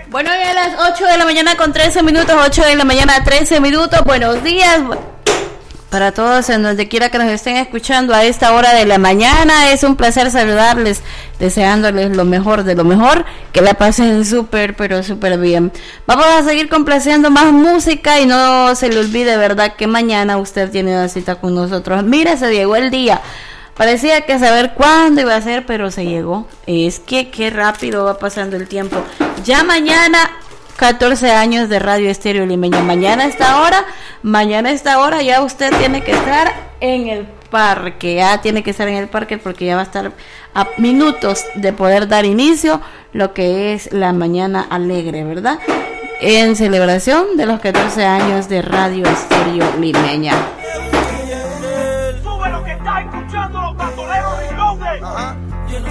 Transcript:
Bueno, hoy a las 8 de la mañana con 13 minutos, 8 de la mañana 13 minutos. Buenos días para todos en donde quiera que nos estén escuchando a esta hora de la mañana. Es un placer saludarles, deseándoles lo mejor de lo mejor, que la pasen súper, pero súper bien. Vamos a seguir complaciendo más música y no se le olvide, ¿verdad?, que mañana usted tiene una cita con nosotros. Mira, se llegó el día. Parecía que saber cuándo iba a ser, pero se llegó. Es que qué rápido va pasando el tiempo. Ya mañana, 14 años de Radio Estéreo Limeña. Mañana a esta hora ya usted tiene que estar en el parque. Ya tiene que estar en el parque porque ya va a estar a minutos de poder dar inicio lo que es la mañana alegre, ¿verdad? En celebración de los 14 años de Radio Estéreo Limeña.